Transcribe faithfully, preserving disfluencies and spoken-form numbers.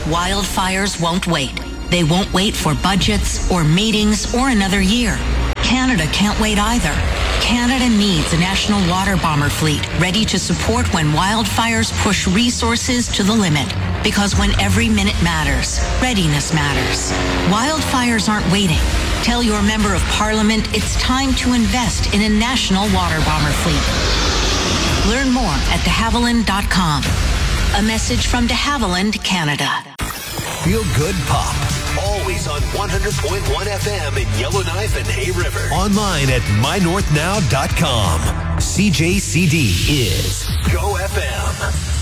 Wildfires won't wait. They won't wait for budgets or meetings or another year. Canada can't wait either. Canada needs a national water bomber fleet ready to support when wildfires push resources to the limit. Because when every minute matters, readiness matters. Wildfires aren't waiting. Tell your member of parliament it's time to invest in a national water bomber fleet. Learn more at de havilland dot com. A message from de Havilland, Canada. Feel good pop. Always on one hundred point one F M in Yellowknife and Hay River. Online at my north now dot com. C J C D is Go F M.